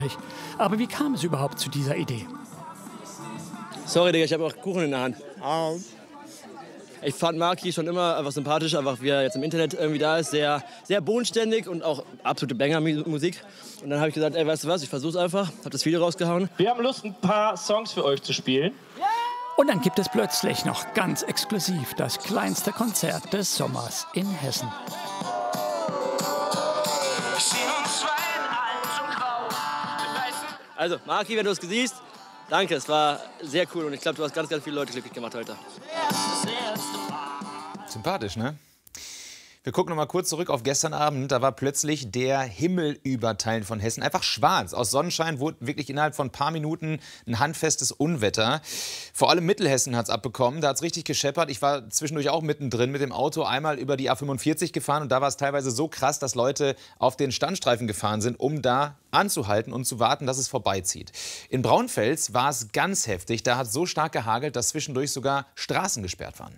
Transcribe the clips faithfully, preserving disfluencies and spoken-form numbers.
Aber wie kam es überhaupt zu dieser Idee? Sorry, Digga, ich habe auch Kuchen in der Hand. Ich fand Marki schon immer einfach sympathisch, einfach wie er jetzt im Internet irgendwie da ist. Sehr, sehr bodenständig und auch absolute Banger-Musik. Und dann habe ich gesagt, ey, weißt du was, ich versuch's einfach. Habe das Video rausgehauen. Wir haben Lust, ein paar Songs für euch zu spielen. Und dann gibt es plötzlich noch ganz exklusiv das kleinste Konzert des Sommers in Hessen. Also, Marki, wenn du es siehst, danke, es war sehr cool und ich glaube, du hast ganz, ganz viele Leute glücklich gemacht heute. Sympathisch, ne? Wir gucken noch mal kurz zurück auf gestern Abend. Da war plötzlich der Himmel über Teilen von Hessen einfach schwarz. Aus Sonnenschein wurde wirklich innerhalb von ein paar Minuten ein handfestes Unwetter. Vor allem Mittelhessen hat es abbekommen. Da hat es richtig gescheppert. Ich war zwischendurch auch mittendrin mit dem Auto einmal über die A fünfundvierzig gefahren. Und da war es teilweise so krass, dass Leute auf den Standstreifen gefahren sind, um da anzuhalten und zu warten, dass es vorbeizieht. In Braunfels war es ganz heftig. Da hat es so stark gehagelt, dass zwischendurch sogar Straßen gesperrt waren.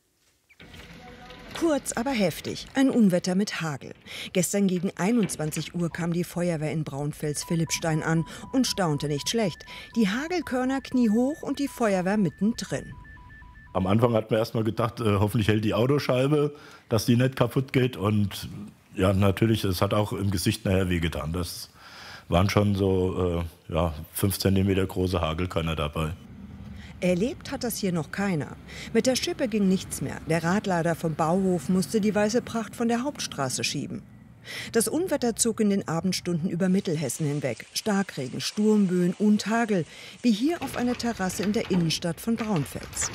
Kurz, aber heftig. Ein Unwetter mit Hagel. Gestern gegen einundzwanzig Uhr kam die Feuerwehr in Braunfels-Philippstein an und staunte nicht schlecht. Die Hagelkörner kniehoch und die Feuerwehr mittendrin. Am Anfang hat man erst mal gedacht, äh, hoffentlich hält die Autoscheibe, dass die nicht kaputt geht. Und ja, natürlich, es hat auch im Gesicht nachher wehgetan. Das waren schon so äh, ja, fünf Zentimeter große Hagelkörner dabei. Erlebt hat das hier noch keiner. Mit der Schippe ging nichts mehr. Der Radlader vom Bauhof musste die weiße Pracht von der Hauptstraße schieben. Das Unwetter zog in den Abendstunden über Mittelhessen hinweg. Starkregen, Sturmböen und Hagel, wie hier auf einer Terrasse in der Innenstadt von Braunfels.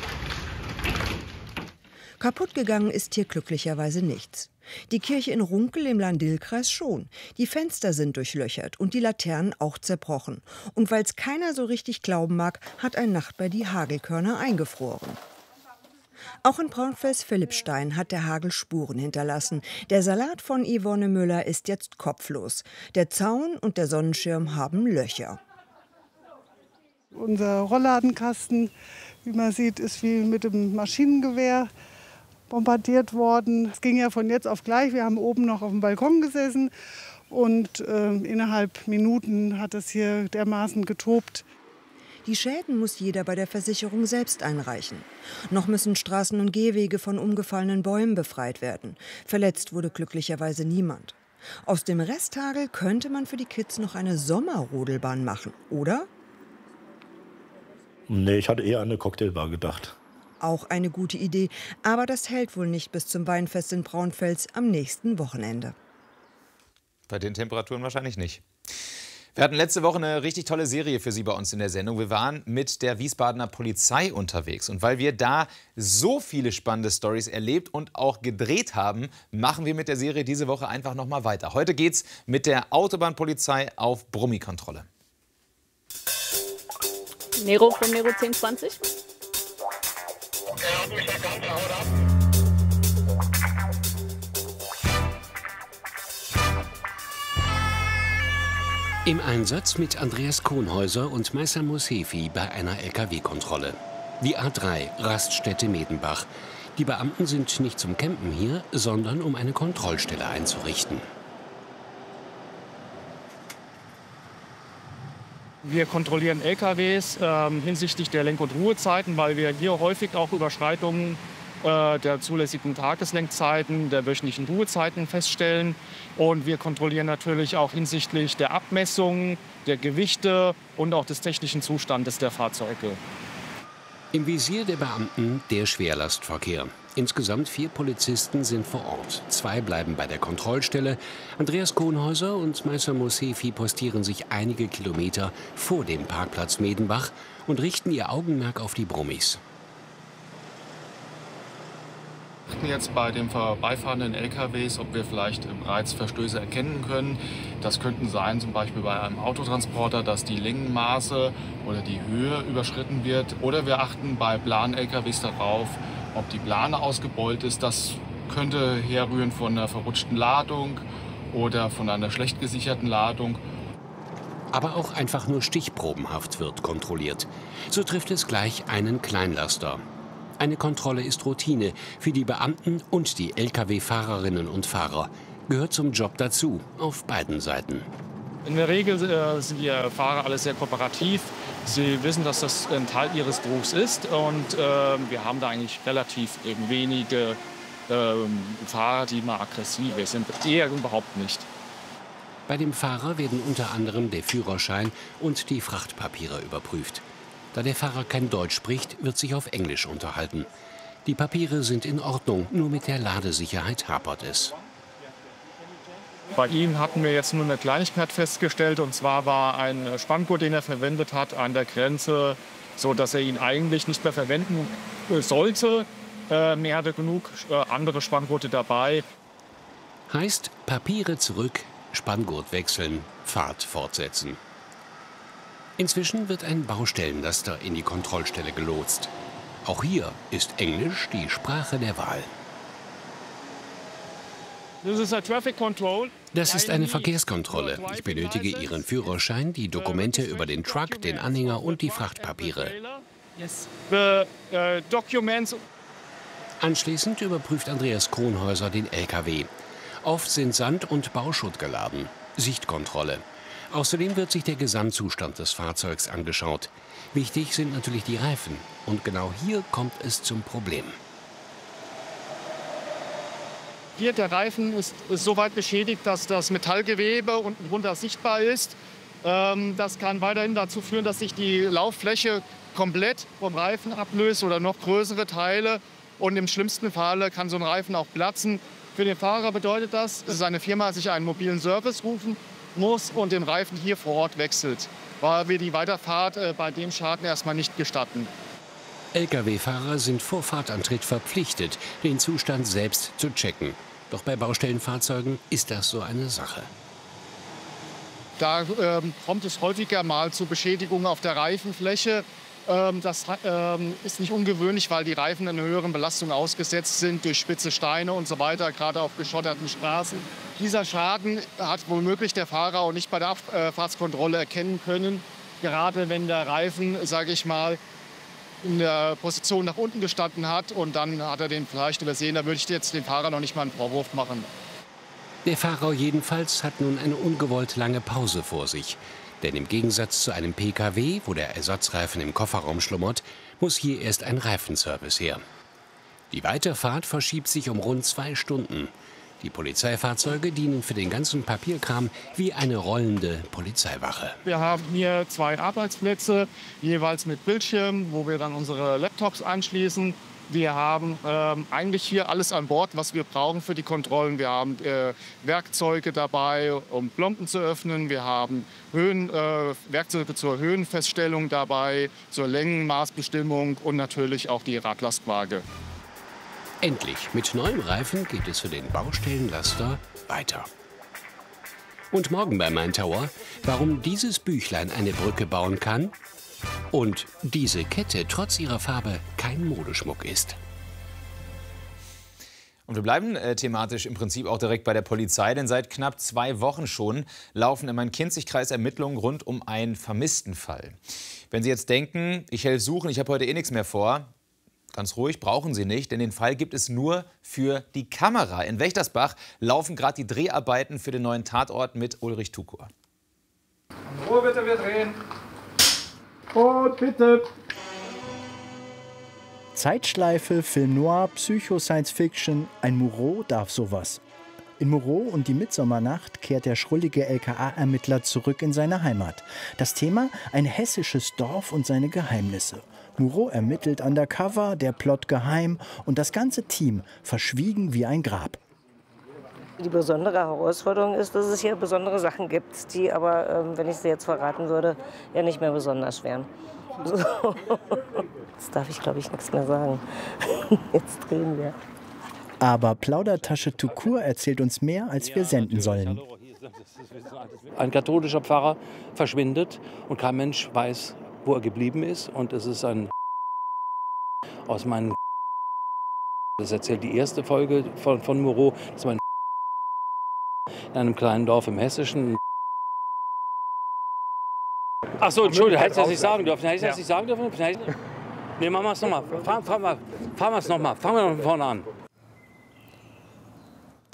Kaputt gegangen ist hier glücklicherweise nichts. Die Kirche in Runkel im Lahn-Dill-Kreis schon. Die Fenster sind durchlöchert und die Laternen auch zerbrochen. Und weil es keiner so richtig glauben mag, hat ein Nachbar die Hagelkörner eingefroren. Auch in Braunfels-Philippstein hat der Hagel Spuren hinterlassen. Der Salat von Yvonne Müller ist jetzt kopflos. Der Zaun und der Sonnenschirm haben Löcher. Unser Rollladenkasten, wie man sieht, ist wie mit dem Maschinengewehr bombardiert worden. Es ging ja von jetzt auf gleich. Wir haben oben noch auf dem Balkon gesessen und äh, innerhalb Minuten hat es hier dermaßen getobt. Die Schäden muss jeder bei der Versicherung selbst einreichen. Noch müssen Straßen und Gehwege von umgefallenen Bäumen befreit werden. Verletzt wurde glücklicherweise niemand. Aus dem Resthagel könnte man für die Kids noch eine Sommerrodelbahn machen, oder? Nee, ich hatte eher an eine Cocktailbar gedacht. Auch eine gute Idee, aber das hält wohl nicht bis zum Weinfest in Braunfels am nächsten Wochenende. Bei den Temperaturen wahrscheinlich nicht. Wir hatten letzte Woche eine richtig tolle Serie für Sie bei uns in der Sendung. Wir waren mit der Wiesbadener Polizei unterwegs. Und weil wir da so viele spannende Storys erlebt und auch gedreht haben, machen wir mit der Serie diese Woche einfach noch mal weiter. Heute geht's mit der Autobahnpolizei auf Brummikontrolle. Nero von Nero zehn zwanzig. Im Einsatz mit Andreas Kohnhäuser und Meister Mosefi bei einer L K W-Kontrolle. Die A drei, Raststätte Medenbach. Die Beamten sind nicht zum Campen hier, sondern um eine Kontrollstelle einzurichten. Wir kontrollieren L K Ws äh, hinsichtlich der Lenk- und Ruhezeiten, weil wir hier häufig auch Überschreitungen äh, der zulässigen Tageslenkzeiten, der wöchentlichen Ruhezeiten feststellen. Und wir kontrollieren natürlich auch hinsichtlich der Abmessungen, der Gewichte und auch des technischen Zustandes der Fahrzeuge. Im Visier der Beamten der Schwerlastverkehr. Insgesamt vier Polizisten sind vor Ort. Zwei bleiben bei der Kontrollstelle. Andreas Kohnhäuser und Meister Mosefi postieren sich einige Kilometer vor dem Parkplatz Medenbach und richten ihr Augenmerk auf die Brummis. Wir achten jetzt bei den vorbeifahrenden L K Ws, ob wir vielleicht bereits Verstöße erkennen können. Das könnten sein, zum Beispiel bei einem Autotransporter, dass die Längenmaße oder die Höhe überschritten wird. Oder wir achten bei Plan-L K Ws darauf, ob die Plane ausgebeult ist. Das könnte herrühren von einer verrutschten Ladung oder von einer schlecht gesicherten Ladung. Aber auch einfach nur stichprobenhaft wird kontrolliert. So trifft es gleich einen Kleinlaster. Eine Kontrolle ist Routine für die Beamten und die L K W-Fahrerinnen und Fahrer. Gehört zum Job dazu, auf beiden Seiten. In der Regel äh, sind die Fahrer alle sehr kooperativ. Sie wissen, dass das ein Teil ihres Berufs ist. Und äh, wir haben da eigentlich relativ eben wenige äh, Fahrer, die mal aggressiv sind. Eher überhaupt nicht. Bei dem Fahrer werden unter anderem der Führerschein und die Frachtpapiere überprüft. Da der Fahrer kein Deutsch spricht, wird sich auf Englisch unterhalten. Die Papiere sind in Ordnung, nur mit der Ladesicherheit hapert es. Bei ihm hatten wir jetzt nur eine Kleinigkeit festgestellt, und zwar war ein Spanngurt, den er verwendet hat, an der Grenze, so dass er ihn eigentlich nicht mehr verwenden sollte. Äh, mehr hatte genug äh, andere Spanngurte dabei. Heißt Papiere zurück, Spanngurt wechseln, Fahrt fortsetzen. Inzwischen wird ein Baustellenlaster in die Kontrollstelle gelotst. Auch hier ist Englisch die Sprache der Wahl. Das ist eine Verkehrskontrolle. Ich benötige Ihren Führerschein, die Dokumente über den Truck, den Anhänger und die Frachtpapiere. Anschließend überprüft Andreas Kronhäuser den L K W. Oft sind Sand und Bauschutt geladen. Sichtkontrolle. Außerdem wird sich der Gesamtzustand des Fahrzeugs angeschaut. Wichtig sind natürlich die Reifen. Und genau hier kommt es zum Problem. Hier der Reifen ist, ist so weit beschädigt, dass das Metallgewebe unten drunter sichtbar ist. Ähm, das kann weiterhin dazu führen, dass sich die Lauffläche komplett vom Reifen ablöst oder noch größere Teile. Und im schlimmsten Falle kann so ein Reifen auch platzen. Für den Fahrer bedeutet das, dass seine Firma sich einen mobilen Service rufen muss und den Reifen hier vor Ort wechselt, weil wir die Weiterfahrt äh, bei dem Schaden erstmal nicht gestatten. L K W-Fahrer sind vor Fahrtantritt verpflichtet, den Zustand selbst zu checken. Doch bei Baustellenfahrzeugen ist das so eine Sache. Da ähm, kommt es häufiger mal zu Beschädigungen auf der Reifenfläche. Ähm, das ähm, ist nicht ungewöhnlich, weil die Reifen einer höheren Belastung ausgesetzt sind durch spitze Steine und so weiter, gerade auf geschotterten Straßen. Dieser Schaden hat womöglich der Fahrer auch nicht bei der Abfahrtskontrolle erkennen können. Gerade wenn der Reifen, sage ich mal, in der Position nach unten gestanden hat und dann hat er den vielleicht übersehen. Da würde ich jetzt dem Fahrer noch nicht mal einen Vorwurf machen. Der Fahrer jedenfalls hat nun eine ungewollt lange Pause vor sich. Denn im Gegensatz zu einem P K W, wo der Ersatzreifen im Kofferraum schlummert, muss hier erst ein Reifenservice her. Die Weiterfahrt verschiebt sich um rund zwei Stunden. Die Polizeifahrzeuge dienen für den ganzen Papierkram wie eine rollende Polizeiwache. Wir haben hier zwei Arbeitsplätze, jeweils mit Bildschirmen, wo wir dann unsere Laptops anschließen. Wir haben ähm, eigentlich hier alles an Bord, was wir brauchen für die Kontrollen. Wir haben äh, Werkzeuge dabei, um Plomben zu öffnen. Wir haben Höhen, äh, Werkzeuge zur Höhenfeststellung dabei, zur Längenmaßbestimmung und natürlich auch die Radlastwaage. Endlich, mit neuem Reifen geht es für den Baustellenlaster weiter. Und morgen bei Main Tower, warum dieses Büchlein eine Brücke bauen kann und diese Kette trotz ihrer Farbe kein Modeschmuck ist. Und wir bleiben äh, thematisch im Prinzip auch direkt bei der Polizei, denn seit knapp zwei Wochen schon laufen im Main-Kinzig-Kreis Ermittlungen rund um einen Vermisstenfall. Wenn Sie jetzt denken, ich helfe suchen, ich habe heute eh nichts mehr vor, ganz ruhig, brauchen Sie nicht, denn den Fall gibt es nur für die Kamera. In Wächtersbach laufen gerade die Dreharbeiten für den neuen Tatort mit Ulrich Tukur. Ruhe bitte, wir drehen. Und bitte. Zeitschleife, Film Noir, Psycho-Science-Fiction, ein Moreau darf sowas. In Moreau und die Mitsommernacht kehrt der schrullige L K A-Ermittler zurück in seine Heimat. Das Thema: ein hessisches Dorf und seine Geheimnisse. Moreau ermittelt undercover, der Plot geheim und das ganze Team verschwiegen wie ein Grab. Die besondere Herausforderung ist, dass es hier besondere Sachen gibt, die aber, ähm, wenn ich sie jetzt verraten würde, ja nicht mehr besonders wären. So. Jetzt darf ich, glaube ich, nichts mehr sagen. Jetzt drehen wir. Aber Plaudertasche Tukur erzählt uns mehr, als wir senden sollen. Ein katholischer Pfarrer verschwindet und kein Mensch weiß, wo er geblieben ist. Und es ist ein aus meinen. Das erzählt die erste Folge von, von Moreau. Das war ein in einem kleinen Dorf im Hessischen. Ach so, Entschuldigung, hätte ich das nicht sagen dürfen. Hätte ich das nicht sagen dürfen? Nee, machen wir es nochmal. Fahren wir es nochmal. Fangen wir von vorne an.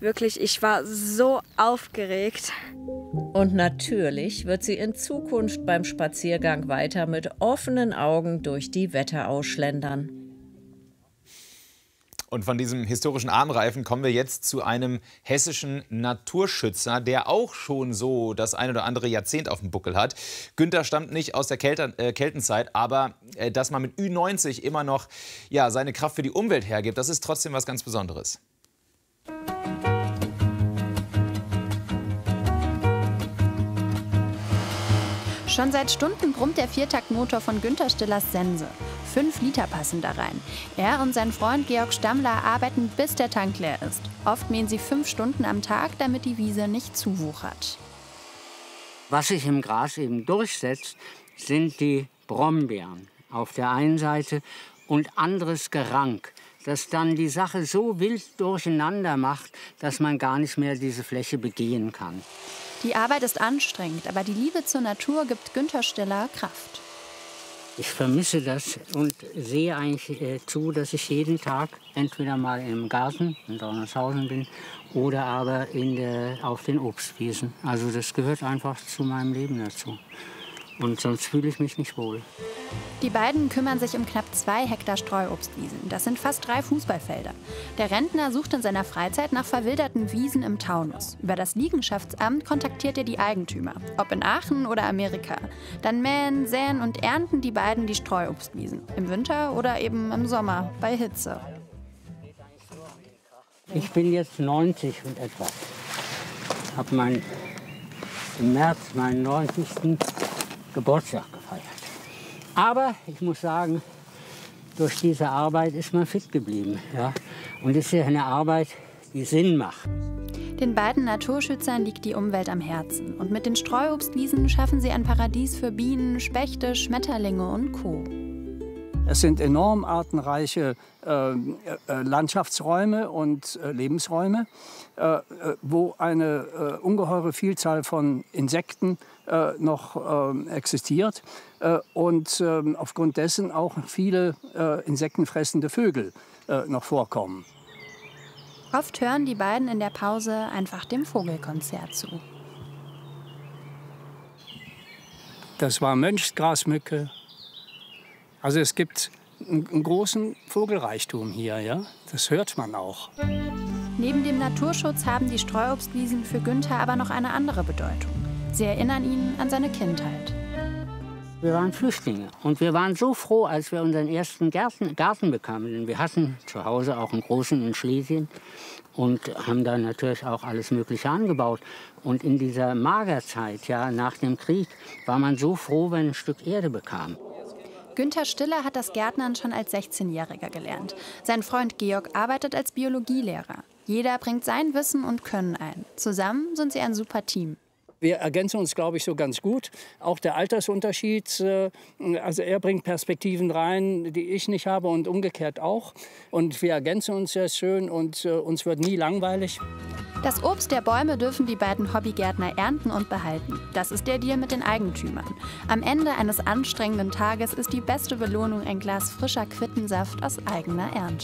Wirklich, ich war so aufgeregt. Und natürlich wird sie in Zukunft beim Spaziergang weiter mit offenen Augen durch die Wetterau schlendern. Und von diesem historischen Armreifen kommen wir jetzt zu einem hessischen Naturschützer, der auch schon so das ein oder andere Jahrzehnt auf dem Buckel hat. Günther stammt nicht aus der Kälte, äh, Keltenzeit, aber äh, dass man mit Ü neunzig immer noch ja, seine Kraft für die Umwelt hergibt, das ist trotzdem was ganz Besonderes. Schon seit Stunden brummt der Viertaktmotor von Günther Stillers Sense. Fünf Liter passen da rein. Er und sein Freund Georg Stammler arbeiten, bis der Tank leer ist. Oft mähen sie fünf Stunden am Tag, damit die Wiese nicht zuwuchert. Was sich im Gras eben durchsetzt, sind die Brombeeren auf der einen Seite und anderes Gerank, das dann die Sache so wild durcheinander macht, dass man gar nicht mehr diese Fläche begehen kann. Die Arbeit ist anstrengend, aber die Liebe zur Natur gibt Günther Stiller Kraft. Ich vermisse das und sehe eigentlich äh, zu, dass ich jeden Tag entweder mal im Garten in Dornershausen bin oder aber in der, auf den Obstwiesen. Also das gehört einfach zu meinem Leben dazu. Und sonst fühle ich mich nicht wohl. Die beiden kümmern sich um knapp zwei Hektar Streuobstwiesen. Das sind fast drei Fußballfelder. Der Rentner sucht in seiner Freizeit nach verwilderten Wiesen im Taunus. Über das Liegenschaftsamt kontaktiert er die Eigentümer, ob in Aachen oder Amerika. Dann mähen, säen und ernten die beiden die Streuobstwiesen. Im Winter oder eben im Sommer bei Hitze. Ich bin jetzt neunzig und etwas. Ich habe mein, im März meinen neunzigsten Geburtstag gefeiert. Aber ich muss sagen, durch diese Arbeit ist man fit geblieben. Ja? Und es ist ja eine Arbeit, die Sinn macht. Den beiden Naturschützern liegt die Umwelt am Herzen. Und mit den Streuobstwiesen schaffen sie ein Paradies für Bienen, Spechte, Schmetterlinge und Co. Es sind enorm artenreiche äh, äh, Landschaftsräume und äh, Lebensräume, äh, äh, wo eine äh, ungeheure Vielzahl von Insekten äh, noch äh, existiert äh, und äh, aufgrund dessen auch viele äh, insektenfressende Vögel äh, noch vorkommen. Oft hören die beiden in der Pause einfach dem Vogelkonzert zu. Das war Mönchsgrasmücke. Also es gibt einen großen Vogelreichtum hier, ja? Das hört man auch. Neben dem Naturschutz haben die Streuobstwiesen für Günther aber noch eine andere Bedeutung. Sie erinnern ihn an seine Kindheit. Wir waren Flüchtlinge und wir waren so froh, als wir unseren ersten Garten, Garten bekamen. Denn wir hatten zu Hause auch einen großen in Schlesien und haben da natürlich auch alles Mögliche angebaut. Und in dieser Magerzeit, ja, nach dem Krieg, war man so froh, wenn ein Stück Erde bekam. Günther Stiller hat das Gärtnern schon als sechzehnjähriger gelernt. Sein Freund Georg arbeitet als Biologielehrer. Jeder bringt sein Wissen und Können ein. Zusammen sind sie ein super Team. Wir ergänzen uns, glaube ich, so ganz gut. Auch der Altersunterschied, also er bringt Perspektiven rein, die ich nicht habe und umgekehrt auch. Und wir ergänzen uns sehr schön und uns wird nie langweilig. Das Obst der Bäume dürfen die beiden Hobbygärtner ernten und behalten. Das ist der Deal mit den Eigentümern. Am Ende eines anstrengenden Tages ist die beste Belohnung ein Glas frischer Quittensaft aus eigener Ernte.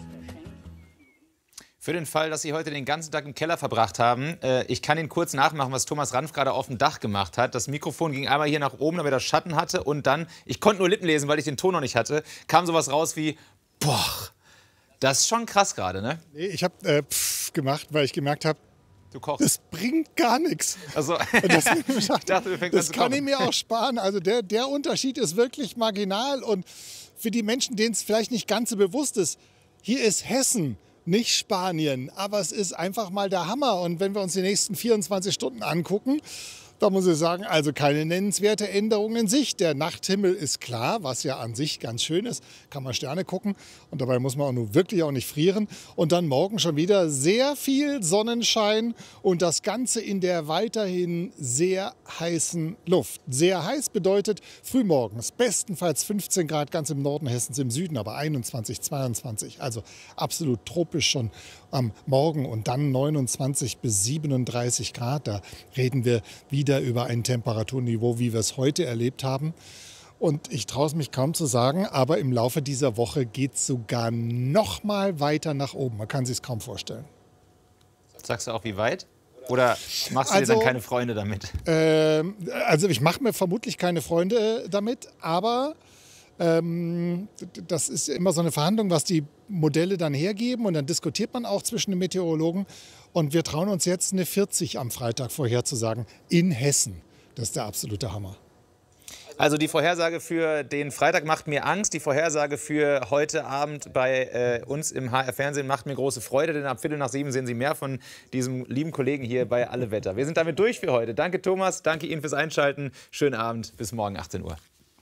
Für den Fall, dass Sie heute den ganzen Tag im Keller verbracht haben, äh, ich kann Ihnen kurz nachmachen, was Thomas Ranf gerade auf dem Dach gemacht hat. Das Mikrofon ging einmal hier nach oben, damit er Schatten hatte und dann, ich konnte nur Lippen lesen, weil ich den Ton noch nicht hatte, kam sowas raus wie, boah, das ist schon krass gerade, ne? Nee, ich habe äh, pff gemacht, weil ich gemerkt habe, du kochst. Das bringt gar nichts. Also, das, ich dachte, du fängst das an zu kann kochen. ich mir auch sparen. Also der, der Unterschied ist wirklich marginal und für die Menschen, denen es vielleicht nicht ganz so bewusst ist, hier ist Hessen. Nicht Spanien, aber es ist einfach mal der Hammer. Und wenn wir uns die nächsten vierundzwanzig Stunden angucken, da muss ich sagen, also keine nennenswerte Änderung in Sicht. Der Nachthimmel ist klar, was ja an sich ganz schön ist. Kann man Sterne gucken und dabei muss man auch nur wirklich auch nicht frieren. Und dann morgen schon wieder sehr viel Sonnenschein und das Ganze in der weiterhin sehr heißen Luft. Sehr heiß bedeutet frühmorgens bestenfalls fünfzehn Grad ganz im Norden Hessens, im Süden aber einundzwanzig, zweiundzwanzig. Also absolut tropisch schon am Morgen und dann neunundzwanzig bis siebenunddreißig Grad. Da reden wir wieder über ein Temperaturniveau, wie wir es heute erlebt haben. Und ich traue es mich kaum zu sagen, aber im Laufe dieser Woche geht es sogar noch mal weiter nach oben. Man kann sich es kaum vorstellen. Sagst du auch, wie weit? Oder machst du Also, dir dann keine Freunde damit? Ähm, also ich mache mir vermutlich keine Freunde damit, aber ähm, das ist immer so eine Verhandlung, was die Modelle dann hergeben. Und dann diskutiert man auch zwischen den Meteorologen. Und wir trauen uns jetzt eine vierzig am Freitag vorherzusagen in Hessen. Das ist der absolute Hammer. Also die Vorhersage für den Freitag macht mir Angst. Die Vorhersage für heute Abend bei äh, uns im H R-Fernsehen macht mir große Freude. Denn ab Viertel nach sieben sehen Sie mehr von diesem lieben Kollegen hier bei Alle Wetter. Wir sind damit durch für heute. Danke Thomas, danke Ihnen fürs Einschalten. Schönen Abend, bis morgen achtzehn Uhr.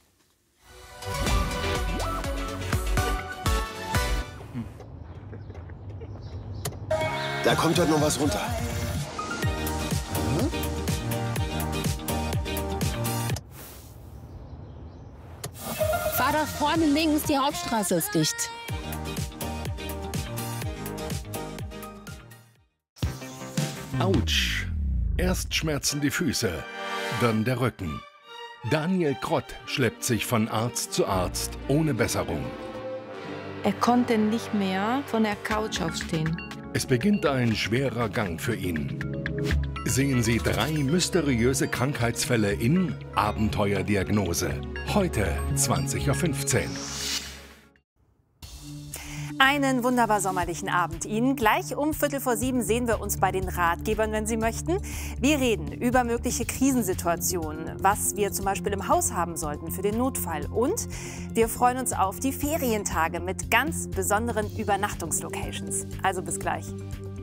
Da kommt doch noch was runter. Hm? Fahr da vorne links, die Hauptstraße ist dicht. Autsch. Erst schmerzen die Füße, dann der Rücken. Daniel Krott schleppt sich von Arzt zu Arzt ohne Besserung. Er konnte nicht mehr von der Couch aufstehen. Es beginnt ein schwerer Gang für ihn. Sehen Sie drei mysteriöse Krankheitsfälle in Abenteuerdiagnose. Heute zwanzig Uhr fünfzehn. Einen wunderbar sommerlichen Abend Ihnen. Gleich um Viertel vor sieben sehen wir uns bei den Ratgebern, wenn Sie möchten. Wir reden über mögliche Krisensituationen, was wir zum Beispiel im Haus haben sollten für den Notfall. Und wir freuen uns auf die Ferientage mit ganz besonderen Übernachtungslocations. Also bis gleich.